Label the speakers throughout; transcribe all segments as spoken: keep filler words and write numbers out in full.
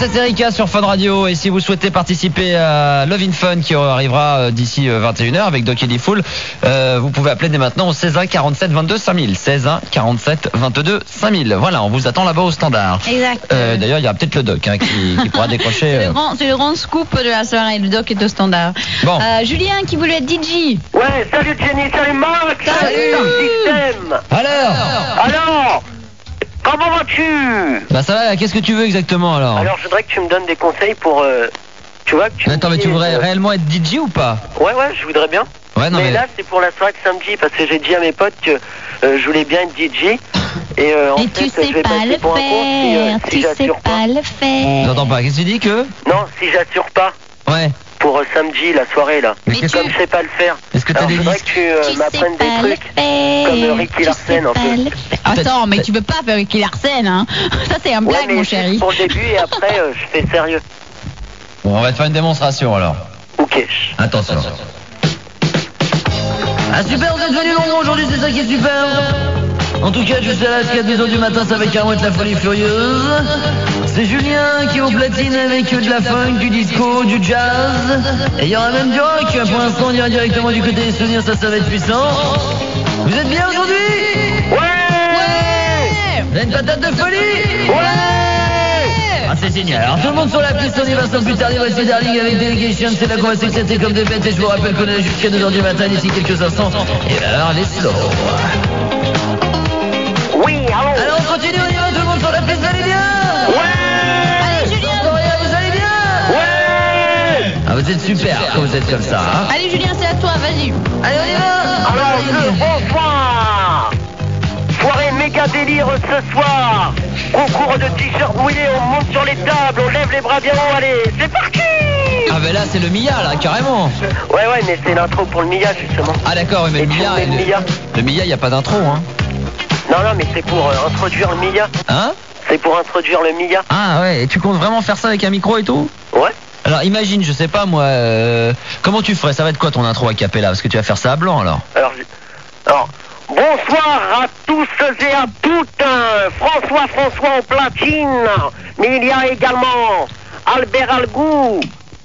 Speaker 1: c'est Erika sur Fun Radio. Et si vous souhaitez participer à Love in Fun qui arrivera d'ici vingt et une heures avec Doc Eddie Fool, euh, vous pouvez appeler dès maintenant au seize un quarante-sept vingt-deux cinq mille. seize un quarante-sept vingt-deux cinq mille. Voilà, on vous attend là-bas au standard.
Speaker 2: Exact.
Speaker 1: Euh, d'ailleurs, il y aura peut-être le Doc hein, qui, qui pourra décrocher.
Speaker 2: C'est
Speaker 1: euh...
Speaker 2: le, grand, c'est le grand scoop de la soirée. Le Doc est au standard.
Speaker 1: Bon.
Speaker 2: Euh, Julien qui voulait être D J.
Speaker 3: Ouais, salut Jenny, salut Marc.
Speaker 2: Salut.
Speaker 3: Système.
Speaker 1: Alors
Speaker 3: Alors, comment vas-tu?
Speaker 1: Bah ça va, qu'est-ce que tu veux exactement alors?
Speaker 3: Alors, je voudrais que tu me donnes des conseils pour... Euh, tu vois que tu
Speaker 1: mais Attends, mais tu voudrais euh... réellement être D J ou pas?
Speaker 3: Ouais, ouais, je voudrais bien.
Speaker 1: Ouais, non,
Speaker 3: mais,
Speaker 1: mais
Speaker 3: là, c'est pour la soirée de samedi, parce que j'ai dit à mes potes que euh, je voulais bien être D J. Et euh, en
Speaker 2: Mais
Speaker 3: fait,
Speaker 2: tu sais
Speaker 3: je vais
Speaker 2: pas
Speaker 3: passer
Speaker 2: le
Speaker 3: pour un con si, euh,
Speaker 2: faire.
Speaker 3: si
Speaker 2: Tu sais
Speaker 3: j'assure
Speaker 2: pas
Speaker 3: pas.
Speaker 2: le faire.
Speaker 1: J'entends pas, qu'est-ce que tu dis que?
Speaker 3: Non, si j'assure pas.
Speaker 1: Ouais.
Speaker 3: Pour euh, samedi, la soirée, là.
Speaker 1: Mais
Speaker 2: tu-
Speaker 3: Comme je sais pas le faire.
Speaker 1: Est-ce que t'as
Speaker 3: Alors,
Speaker 1: des
Speaker 3: je voudrais
Speaker 1: disques?
Speaker 3: que tu euh,
Speaker 2: Tu
Speaker 3: m'apprennes
Speaker 2: sais pas
Speaker 3: des
Speaker 2: le
Speaker 3: trucs.
Speaker 2: faire.
Speaker 3: comme, euh, Ricky
Speaker 2: Tu
Speaker 3: Larsen,
Speaker 2: sais
Speaker 3: un
Speaker 2: pas
Speaker 3: peu.
Speaker 2: le faire. Attends, mais tu peux pas faire Ricky Larsen, hein. Ça, c'est un
Speaker 3: Ouais,
Speaker 2: blague,
Speaker 3: mais
Speaker 2: mon
Speaker 3: juste
Speaker 2: chéri.
Speaker 3: pour le début, et après, euh, je fais sérieux.
Speaker 1: Bon, on va te faire une démonstration alors.
Speaker 3: Ok.
Speaker 1: Attention. Ah super, vous êtes venus nombreux aujourd'hui, c'est ça qui est super. En tout cas, je suis là jusqu'à deux heures du matin, ça va carrément être la folie furieuse. C'est Julien qui est au platine avec de la funk, du disco, du jazz. Et il y aura même du rock. Pour l'instant, on ira directement du côté des souvenirs, ça, ça va être puissant. Vous êtes bien aujourd'hui?
Speaker 3: Ouais.
Speaker 2: Ouais.
Speaker 1: Vous avez une patate de folie?
Speaker 3: Ouais.
Speaker 1: Ah, c'est génial. Alors tout le monde sur la piste, on y va sans plus tarder. Voici Darling avec Delegation. C'est là qu'on va s'exciter comme des bêtes. Et je vous rappelle qu'on est jusqu'à deux heures du matin d'ici quelques instants. Et alors, les slow.
Speaker 3: Oui, allons.
Speaker 1: Alors on continue, on y va, tout le monde sur la piste, vous allez bien?
Speaker 3: Ouais.
Speaker 2: Allez, Julien.
Speaker 1: Vous allez bien?
Speaker 3: Ouais.
Speaker 1: Ah, vous êtes super quand vous êtes comme ça, hein?
Speaker 2: Allez, Julien, c'est à toi, vas-y.
Speaker 1: Allez, on y va.
Speaker 3: Alors, le bonsoir. Soirée méga délire ce soir. Concours de t-shirts mouillés, on monte sur les tables, on lève les bras bien haut, allez, c'est parti.
Speaker 1: Ah, mais là, c'est le Mia, là, carrément.
Speaker 3: Ouais, ouais, mais c'est l'intro pour le Mia, justement.
Speaker 1: Ah, d'accord, oui, mais
Speaker 3: Et
Speaker 1: le
Speaker 3: tu
Speaker 1: Mia,
Speaker 3: mets le Mia.
Speaker 1: le Mia, il n'y a pas d'intro, hein?
Speaker 3: Non, non, mais c'est pour euh, introduire le Mia.
Speaker 1: Hein?
Speaker 3: C'est pour introduire le Mia.
Speaker 1: Ah, ouais, et tu comptes vraiment faire ça avec un micro et tout?
Speaker 3: Ouais.
Speaker 1: Alors, imagine, je sais pas, moi, euh, comment tu ferais? Ça va être quoi ton intro a cappella? Parce que tu vas faire ça à blanc, alors.
Speaker 3: Alors, je- alors, bonsoir à tous et à toutes. François François au platine. Mais il y a également Albert Algou.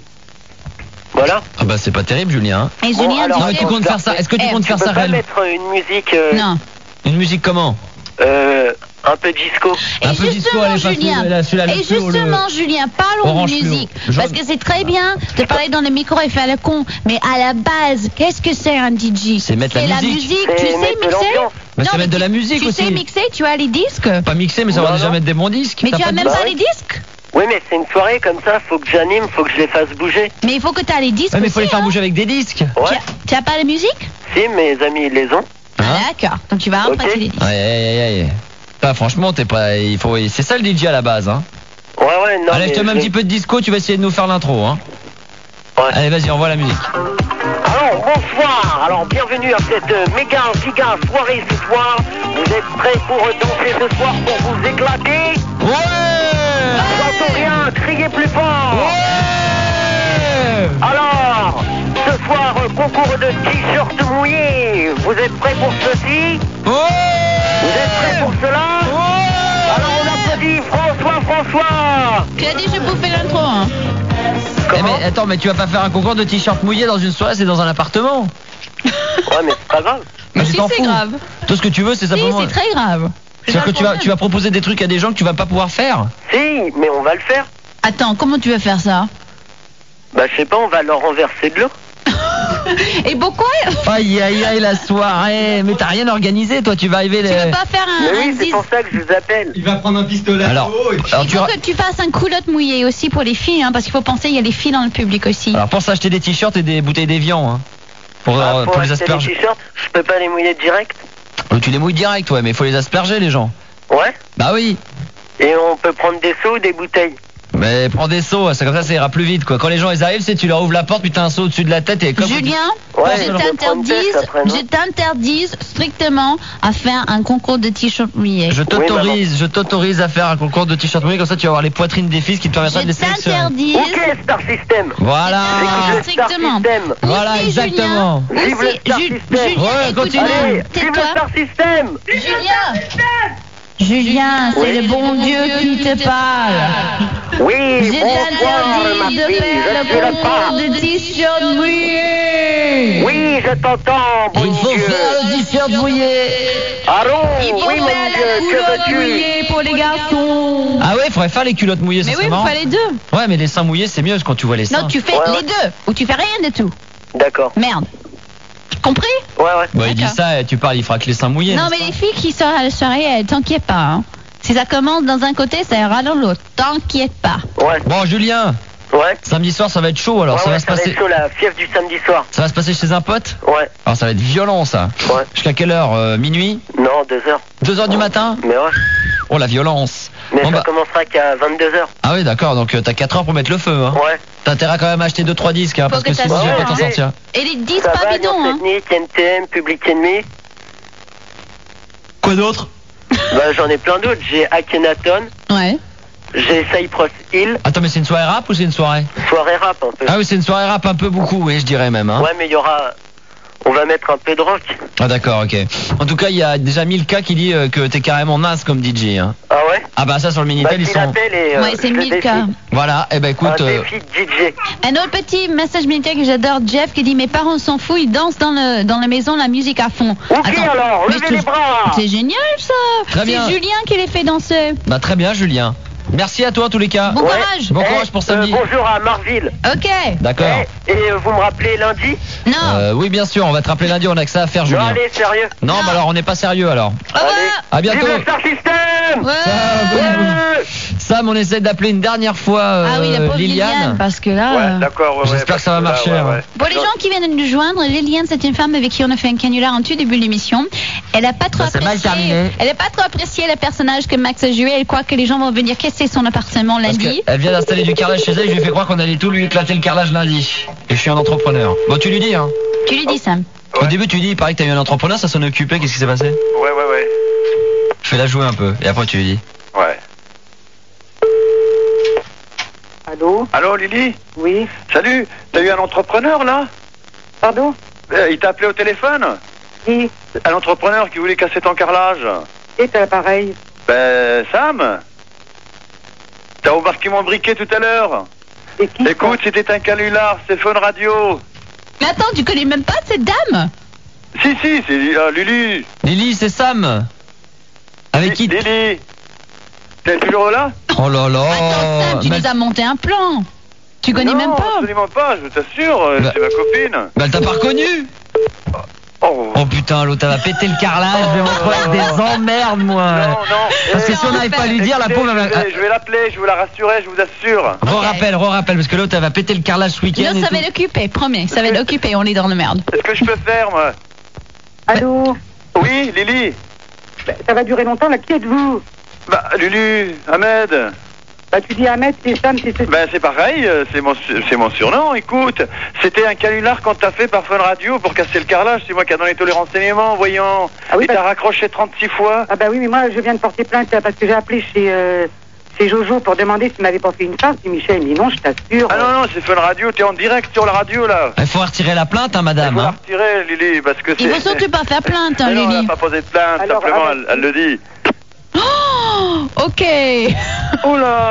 Speaker 3: Voilà.
Speaker 1: Ah, bah, c'est pas terrible, Julien.
Speaker 2: Et
Speaker 3: Bon,
Speaker 2: Julien,
Speaker 3: alors,
Speaker 1: Non, mais tu
Speaker 2: tu sais...
Speaker 1: comptes faire ça? Est-ce que tu
Speaker 2: Eh,
Speaker 1: comptes
Speaker 3: Tu
Speaker 1: faire
Speaker 3: peux
Speaker 1: ça
Speaker 3: pas
Speaker 1: réellement?
Speaker 3: mettre une musique, euh,
Speaker 2: Non.
Speaker 1: Une musique comment?
Speaker 3: euh, un peu disco.
Speaker 1: Un
Speaker 2: Et
Speaker 1: peu disco,
Speaker 2: justement,
Speaker 1: allez, passe-nous,
Speaker 2: Julien,
Speaker 1: là, celui-là, le
Speaker 2: et
Speaker 1: feu ou le-
Speaker 2: justement, Julien, parlons
Speaker 1: Orange
Speaker 2: de
Speaker 1: fluo.
Speaker 2: musique.
Speaker 1: Jaune.
Speaker 2: Parce que c'est très bien de parler dans le micro et faire le con. Mais à la base, qu'est-ce que c'est un D J?
Speaker 1: C'est mettre la musique.
Speaker 2: Tu
Speaker 3: C'est
Speaker 2: sais
Speaker 3: mettre de
Speaker 2: mixer?
Speaker 3: l'ambiance.
Speaker 1: Bah, c'est
Speaker 2: mais
Speaker 1: mettre de
Speaker 2: tu-
Speaker 1: la musique
Speaker 2: tu
Speaker 1: aussi.
Speaker 2: sais mixer, tu as les disques.
Speaker 1: Pas mixé, mais ça va
Speaker 3: Non,
Speaker 1: déjà
Speaker 3: non.
Speaker 1: mettre des bons disques.
Speaker 2: Mais
Speaker 1: T'as
Speaker 2: tu as
Speaker 1: pas de-
Speaker 2: même
Speaker 3: Bah
Speaker 2: pas
Speaker 3: ouais.
Speaker 2: les disques.
Speaker 3: Oui, mais c'est une soirée comme ça, faut que j'anime, faut que je les fasse bouger.
Speaker 2: Mais il faut que tu as les disques.
Speaker 1: Ouais, mais il faut les
Speaker 2: aussi,
Speaker 1: faire
Speaker 2: hein.
Speaker 1: bouger avec des disques.
Speaker 2: Tu
Speaker 3: Ouais.
Speaker 2: as- Tu as pas la musique?
Speaker 3: Si, mes amis, ils les ont.
Speaker 2: Ah,
Speaker 1: Hein?
Speaker 2: d'accord. Donc tu vas
Speaker 3: Ok.
Speaker 2: emprunter les disques.
Speaker 1: Ouais, ouais, ouais, ouais. Ah, franchement, t'es pas. Il faut. C'est ça le D J à la base, hein.
Speaker 3: Ouais, ouais, non.
Speaker 1: Allez, je te
Speaker 3: mais
Speaker 1: mets un petit peu de disco, tu vas essayer de nous faire l'intro, hein.
Speaker 3: Ouais.
Speaker 1: Allez, vas-y, envoie la musique.
Speaker 3: Alors, bonsoir. Alors, bienvenue à cette euh, méga giga soirée ce soir. Vous êtes prêts pour euh, danser ce soir, pour vous éclater?
Speaker 1: Ouais!
Speaker 3: J'entends rien, criez plus fort.
Speaker 1: Ouais!
Speaker 3: Alors, ce soir, euh, concours de t-shirts mouillés. Vous êtes prêts pour ceci?
Speaker 1: Ouais!
Speaker 3: Vous êtes prêts pour cela? Alors, on applaudit François François.
Speaker 2: Tu as déjà bouffé l'intro, hein?
Speaker 1: Eh,
Speaker 3: Comment?
Speaker 1: mais attends, mais tu vas pas faire un concours de t-shirt mouillé dans une soirée, c'est dans un appartement.
Speaker 3: Ouais, mais c'est pas grave.
Speaker 1: Mais
Speaker 2: si,
Speaker 1: tu t'en
Speaker 2: c'est
Speaker 1: fous.
Speaker 2: grave.
Speaker 1: Tout ce que tu veux, c'est
Speaker 2: Si,
Speaker 1: simplement.
Speaker 2: c'est très grave.
Speaker 1: C'est-à-dire que tu vas, tu vas proposer des trucs à des gens que tu vas pas pouvoir faire.
Speaker 3: Si, mais on va le faire.
Speaker 2: Attends, comment tu vas faire ça?
Speaker 3: Bah, je sais pas, on va leur renverser de l'eau.
Speaker 2: Et pourquoi?
Speaker 1: Aïe aïe aïe la soirée. Mais t'as rien organisé, toi, tu vas arriver.
Speaker 2: Tu
Speaker 1: les-
Speaker 2: veux pas faire un,
Speaker 3: Mais
Speaker 2: un
Speaker 3: oui, c'est
Speaker 2: dis-
Speaker 3: pour ça que je vous appelle.
Speaker 4: Il va prendre un pistolet à
Speaker 1: Alors,
Speaker 4: eau et puis...
Speaker 1: alors,
Speaker 2: Il
Speaker 1: tu
Speaker 2: faut
Speaker 1: ra-
Speaker 2: que tu fasses un culotte mouillé aussi pour les filles, hein, parce qu'il faut penser, il y a les filles dans le public aussi.
Speaker 1: alors pour s'acheter des t-shirts et des bouteilles d'évian, hein. Pour,
Speaker 3: Ah,
Speaker 1: euh,
Speaker 3: pour
Speaker 1: pour les
Speaker 3: acheter
Speaker 1: asperger.
Speaker 3: des t-shirts, je peux pas les mouiller direct?
Speaker 1: Euh, Tu les mouilles direct, ouais, mais il faut les asperger, les gens.
Speaker 3: Ouais.
Speaker 1: Bah oui.
Speaker 3: Et on peut prendre des seaux ou des bouteilles?
Speaker 1: Mais prends des seaux, c'est comme ça, ça ira plus vite, quoi. Quand les gens ils arrivent, c'est tu leur ouvres la porte, puis t'as un seau au-dessus de la tête et comme.
Speaker 2: Julien,
Speaker 3: Ouais,
Speaker 2: je
Speaker 3: je vais prendre
Speaker 2: t'interdise,
Speaker 3: test après, non
Speaker 2: je t'interdise strictement à faire un concours de t-shirt mouillé.
Speaker 1: Je
Speaker 3: Oui,
Speaker 1: t'autorise, je t'autorise à faire un concours de t-shirt mouillé, comme ça tu vas avoir les poitrines des filles qui te permettra de les
Speaker 2: Je
Speaker 1: sélectionner.
Speaker 2: t'interdise.
Speaker 3: Ok, Star System.
Speaker 1: Voilà.
Speaker 2: Ah,
Speaker 3: Vive le Star
Speaker 2: strictement.
Speaker 3: System.
Speaker 1: Voilà,
Speaker 2: Aussi,
Speaker 1: exactement.
Speaker 2: Julien,
Speaker 3: Vive le
Speaker 2: aussi,
Speaker 3: Star
Speaker 2: Ju-
Speaker 3: System.
Speaker 2: Julien,
Speaker 1: Ouais,
Speaker 2: écoute-moi,
Speaker 1: continue.
Speaker 3: Allez, vive le
Speaker 2: tais-toi.
Speaker 3: Star System.
Speaker 2: Julien, Julien, c'est
Speaker 3: Oui.
Speaker 2: le bon Dieu qui te parle.
Speaker 3: Oui,
Speaker 2: J'ai
Speaker 3: bonsoir, ma
Speaker 2: interdit de
Speaker 3: fille,
Speaker 2: faire
Speaker 3: je
Speaker 2: le
Speaker 3: suis le
Speaker 2: concours
Speaker 3: pas.
Speaker 2: de t-shirt mouillé.
Speaker 3: Oui, je t'entends, bon
Speaker 1: Il faut
Speaker 3: Dieu.
Speaker 1: faire le t-shirt mouillé.
Speaker 3: Allô,
Speaker 2: Il faut
Speaker 3: oui, mon
Speaker 2: faire
Speaker 3: Dieu,
Speaker 2: la
Speaker 3: que
Speaker 2: culotte
Speaker 3: veux-tu?
Speaker 2: mouillée pour les garçons.
Speaker 1: Ah ouais, il faudrait faire les culottes mouillées, ça
Speaker 2: Mais
Speaker 1: serait
Speaker 2: oui, vous
Speaker 1: marrant.
Speaker 2: faites les deux.
Speaker 1: Ouais, mais les seins mouillés, c'est mieux quand tu vois les seins.
Speaker 2: Non, tu fais
Speaker 3: Ouais, ouais.
Speaker 2: les deux. Ou tu fais rien du tout.
Speaker 3: D'accord.
Speaker 2: Merde. Compris?
Speaker 3: Ouais, ouais.
Speaker 1: Bah, il dit
Speaker 2: D'accord.
Speaker 1: ça, et tu parles, il fera que les seins mouillés.
Speaker 2: Non,
Speaker 1: n'est-ce
Speaker 2: mais les filles qui sortent à la soirée, elles t'inquiètent pas. Hein. Si ça commence dans un côté, ça ira dans l'autre. T'inquiète pas.
Speaker 3: Ouais,
Speaker 1: pas Bon, Julien,
Speaker 3: ouais.
Speaker 1: samedi soir, ça va être chaud, alors
Speaker 3: ouais,
Speaker 1: ça
Speaker 3: ouais,
Speaker 1: va se
Speaker 3: ça va
Speaker 1: passer.
Speaker 3: être chaud, la fièvre du samedi soir.
Speaker 1: Ça va se passer chez un pote.
Speaker 3: Ouais,
Speaker 1: Alors ça va être violent, ça.
Speaker 3: ouais.
Speaker 1: Jusqu'à quelle heure euh, Minuit
Speaker 3: Non, deux heures.
Speaker 1: deux heures du matin.
Speaker 3: Mais ouais.
Speaker 1: Oh, la violence.
Speaker 3: Mais
Speaker 1: Bon,
Speaker 3: ça
Speaker 1: bah-
Speaker 3: commencera qu'à vingt-deux heures.
Speaker 1: Ah oui, d'accord, donc euh, t'as quatre heures pour mettre le feu. Hein.
Speaker 3: Ouais.
Speaker 1: T'as intérêt quand même à acheter deux trois disques, hein,
Speaker 2: Faut
Speaker 1: parce
Speaker 2: que
Speaker 1: que sinon tu vas
Speaker 2: t'assures,
Speaker 1: pas t'en
Speaker 3: hein.
Speaker 1: sortir.
Speaker 2: Et les dix
Speaker 3: Ça
Speaker 2: pas
Speaker 3: va,
Speaker 2: bidons,
Speaker 3: Lyon
Speaker 2: hein.
Speaker 3: Technique, N T M, Public Enemy.
Speaker 1: Quoi d'autre
Speaker 3: Bah, j'en ai plein d'autres. J'ai Akhenaton,
Speaker 2: Ouais.
Speaker 3: j'ai Cypress Hill,
Speaker 1: Attends, mais c'est une soirée rap ou c'est une soirée
Speaker 3: soirée rap un peu.
Speaker 1: Ah oui, c'est une soirée rap un peu beaucoup, oui, je dirais même. Hein.
Speaker 3: Ouais, mais il y aura. On va mettre un peu de rock.
Speaker 1: Ah d'accord, ok. En tout cas, il y a déjà mille cas qui dit euh, que t'es carrément naze comme D J. Hein.
Speaker 3: Ah ouais?
Speaker 1: Ah bah ça sur le
Speaker 3: Bah,
Speaker 1: Minitel, ils
Speaker 3: s'il
Speaker 1: sont...
Speaker 3: appelle et. euh,
Speaker 2: Ouais, c'est
Speaker 3: je le
Speaker 2: mille
Speaker 3: défie.
Speaker 2: cas.
Speaker 1: Voilà, et ben écoute...
Speaker 3: Un
Speaker 1: euh,
Speaker 3: défi de D J.
Speaker 2: Un autre petit message militaire que j'adore, Jeff, qui dit mes parents s'en foutent, ils dansent dans, le, dans la maison la musique à fond.
Speaker 3: Ok alors,
Speaker 2: mais
Speaker 3: levez
Speaker 2: c'est-
Speaker 3: les bras.
Speaker 2: C'est génial ça.
Speaker 1: Très bien.
Speaker 2: C'est Julien qui les fait danser.
Speaker 1: Bah très bien, Julien. Merci à toi en tous les cas.
Speaker 2: Bon
Speaker 3: Ouais.
Speaker 2: courage.
Speaker 1: Bon
Speaker 3: Eh,
Speaker 1: courage pour samedi.
Speaker 3: euh, bonjour à Marville.
Speaker 2: Ok.
Speaker 1: D'accord.
Speaker 3: Eh, et euh, vous me rappelez lundi?
Speaker 2: Non.
Speaker 1: Euh, oui, bien sûr, on va te rappeler lundi, on a que ça à faire,
Speaker 3: Non,
Speaker 1: Julien.
Speaker 3: allez, sérieux.
Speaker 1: Non,
Speaker 2: Non.
Speaker 1: mais alors on n'est pas sérieux alors.
Speaker 2: Au revoir.
Speaker 1: À bientôt.
Speaker 3: Vive le Star System.
Speaker 2: Ouais.
Speaker 3: Ouais.
Speaker 1: Sam, on essaie d'appeler une dernière fois euh,
Speaker 2: Ah oui, la pauvre Liliane,
Speaker 1: Liliane.
Speaker 2: parce que là. euh,
Speaker 3: Ouais, d'accord, ouais, ouais.
Speaker 1: J'espère que ça va
Speaker 3: parce
Speaker 1: marcher,
Speaker 3: là,
Speaker 1: hein.
Speaker 3: ouais, ouais.
Speaker 2: Pour les gens qui viennent de nous joindre, Liliane, c'est une femme avec qui on a fait un canular en tout début de l'émission. Elle a pas trop
Speaker 1: Bah, c'est mal
Speaker 2: apprécié.
Speaker 1: terminé.
Speaker 2: Elle a pas trop apprécié le personnage que Max a joué. Elle croit que les gens vont venir casser son appartement
Speaker 1: Parce
Speaker 2: lundi.
Speaker 1: qu'elle vient d'installer du carrelage chez elle, je lui ai fait croire qu'on allait tout lui éclater le carrelage lundi. Et je suis un entrepreneur. Bon, tu lui dis, hein.
Speaker 2: Tu lui dis Sam.
Speaker 1: Au début, tu lui dis, il paraît que t'as eu un entrepreneur, ça s'en est occupé, qu'est-ce qui s'est passé?
Speaker 3: Ouais, ouais, ouais.
Speaker 1: Je fais la jouer un peu, et après tu lui dis.
Speaker 3: Ouais.
Speaker 4: Allô?
Speaker 3: Allô, Lily?
Speaker 4: Oui.
Speaker 3: Salut, t'as eu un entrepreneur là?
Speaker 4: Pardon?
Speaker 3: Euh, Il t'a appelé au téléphone?
Speaker 4: Qui?
Speaker 3: Un entrepreneur qui voulait casser ton carrelage.
Speaker 4: Qui est à l'appareil?
Speaker 3: Ben, Sam? T'as remarqué mon briquet tout à l'heure?
Speaker 4: Et qui?
Speaker 3: Écoute, c'était un canular, c'est Phone Radio.
Speaker 2: Mais attends, tu connais même pas cette dame?
Speaker 3: Si, si, c'est euh, Lulu.
Speaker 1: Lily, c'est Sam. Avec qui?
Speaker 3: Lily. T'es toujours là?
Speaker 1: Oh là là.
Speaker 2: Attends Sam, tu
Speaker 1: Mais-
Speaker 2: nous as monté un plan. Tu connais
Speaker 3: non,
Speaker 2: même pas?
Speaker 3: absolument pas, je t'assure, euh,
Speaker 1: Bah-
Speaker 3: c'est ma copine.
Speaker 1: Bah, elle t'a pas reconnu?
Speaker 3: Oh.
Speaker 1: Oh putain, l'autre, elle va péter le carrelage, je vais me retrouver avec des emmerdes, moi.
Speaker 3: Non, non.
Speaker 1: Parce que
Speaker 3: eh,
Speaker 1: si on n'arrive pas à lui dire, la
Speaker 3: écoutez,
Speaker 1: pauvre, elle
Speaker 3: je
Speaker 1: va...
Speaker 3: vais, je vais l'appeler, je vous la rassurer, je vous assure.
Speaker 1: Re-rappelle, re-rappelle, parce que l'autre, elle va péter le carrelage ce week-end.
Speaker 2: Non,
Speaker 1: et
Speaker 2: ça
Speaker 1: tout.
Speaker 2: va l'occuper, promets. Ça va l'occuper, on est dans le merde.
Speaker 3: Qu'est-ce que je peux faire, moi?
Speaker 4: Allô?
Speaker 3: Oui, Lily.
Speaker 4: Ben, ça va durer longtemps, là. Qui êtes-vous?
Speaker 3: Bah, Lulu, Ahmed.
Speaker 4: Bah, tu dis Ahmed, c'est Sam, c'est ceci.
Speaker 3: Ben, c'est pareil, euh, c'est mon, su- c'est mon surnom, écoute. C'était un canular qu'on t'a fait par Fun Radio pour casser le carrelage, c'est moi qui a donné tous les renseignements, voyons.
Speaker 4: Ah oui,
Speaker 3: Il
Speaker 4: bah-
Speaker 3: t'a raccroché trente-six fois.
Speaker 4: Ah bah oui, mais moi, je viens de porter plainte là, parce que j'ai appelé chez, euh, chez Jojo pour demander s'il m'avait pas fait une farce. Et Michel me dit non, je t'assure.
Speaker 3: Ah non, non, c'est Fun Radio, t'es en direct sur la radio, là.
Speaker 1: Il faut retirer la plainte, hein,
Speaker 3: Il
Speaker 1: madame.
Speaker 3: faut la
Speaker 1: Hein.
Speaker 3: retirer, Lily, parce que c'est...
Speaker 2: Il faut surtout pas faire plainte, hein,
Speaker 3: Mais non, elle
Speaker 2: Lily.
Speaker 3: n'a pas posé de plainte,
Speaker 4: Alors,
Speaker 3: simplement,
Speaker 4: alors-
Speaker 3: elle, elle le dit.
Speaker 2: Oh, ok.
Speaker 3: Oh là.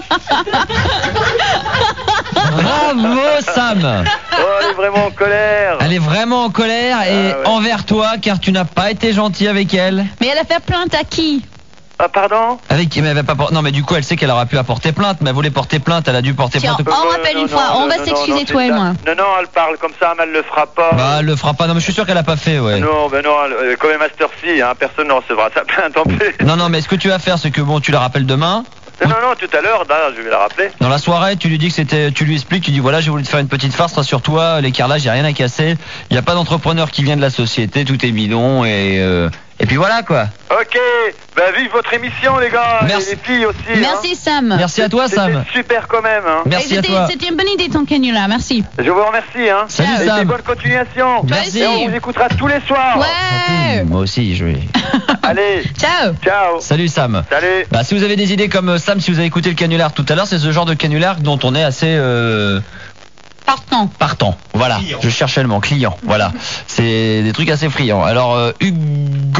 Speaker 1: Bravo, Sam.
Speaker 3: Oh, elle est vraiment en colère.
Speaker 1: Elle est vraiment en colère et
Speaker 3: Ah ouais.
Speaker 1: envers toi, car tu n'as pas été gentil avec elle.
Speaker 2: Mais elle a fait plainte à qui?
Speaker 3: Ah, pardon?
Speaker 1: Avec qui? Mais elle va pas por- Non, mais du coup, elle sait qu'elle aurait pu apporter plainte, mais elle voulait porter plainte, elle a dû porter
Speaker 2: Tiens,
Speaker 1: plainte.
Speaker 2: on
Speaker 3: Euh,
Speaker 2: rappelle
Speaker 3: non,
Speaker 2: une fois,
Speaker 3: non,
Speaker 2: on
Speaker 3: non,
Speaker 2: va
Speaker 3: non,
Speaker 2: s'excuser,
Speaker 3: non,
Speaker 2: toi
Speaker 3: c'est
Speaker 2: et
Speaker 3: ça.
Speaker 2: moi.
Speaker 3: Non, non, elle parle comme ça, mais elle le fera pas.
Speaker 1: Bah, elle le fera pas. Non, mais je suis sûr qu'elle a pas fait, ouais.
Speaker 3: Non, ben non, elle- euh, comme Master C, hein, personne ne recevra sa plainte en plus.
Speaker 1: Non, non, mais ce que tu vas faire, c'est que bon, tu la rappelles demain.
Speaker 3: Non, non, non, tout à l'heure, là, je vais la rappeler.
Speaker 1: Dans la soirée, tu lui dis que c'était, tu lui expliques, tu dis voilà, j'ai voulu te faire une petite farce, rassure-toi, les carrelages, y a rien à casser. Il y a pas d'entrepreneur qui vient de la société, tout est bidon et euh, et puis voilà quoi.
Speaker 3: Ok, ben vive votre émission, les gars,
Speaker 1: Merci.
Speaker 3: et les filles aussi.
Speaker 2: Merci, Sam.
Speaker 1: Merci à toi,
Speaker 3: C'était
Speaker 1: Sam.
Speaker 3: super quand même, hein.
Speaker 2: Et
Speaker 1: Merci à
Speaker 2: c'était-
Speaker 1: toi.
Speaker 2: C'était une bonne idée, ton canular, merci.
Speaker 3: Je vous remercie, hein.
Speaker 1: Salut,
Speaker 3: et
Speaker 1: Sam.
Speaker 3: puis bonne continuation.
Speaker 1: Merci.
Speaker 3: Et on vous écoutera tous les soirs.
Speaker 2: Ouais.
Speaker 1: Moi aussi, je vais.
Speaker 3: Allez,
Speaker 2: Ciao.
Speaker 3: ciao.
Speaker 1: Salut Sam.
Speaker 3: Salut.
Speaker 1: Bah, si vous avez des idées comme euh, Sam, si vous avez écouté le canular tout à l'heure, c'est ce genre de canular dont on est assez euh,
Speaker 2: Partant.
Speaker 1: partant. Voilà. Je cherchais le mot client. Voilà. C'est des trucs assez friands. Alors, euh, Hugo.